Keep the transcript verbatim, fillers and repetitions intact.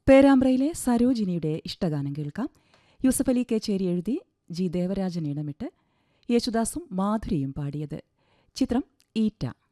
പേരാമ്പ്രയിലെ സരോജിനിയുടെ ഇഷ്ടഗാനം കേൾക്കാം. യൂസഫ് അലി കേച്ചേരി എഴുതി ജി ദേവരാജൻ ഇടമിട്ട് യേശുദാസും മാധുരിയും പാടിയത്. ചിത്രം ഈറ്റ.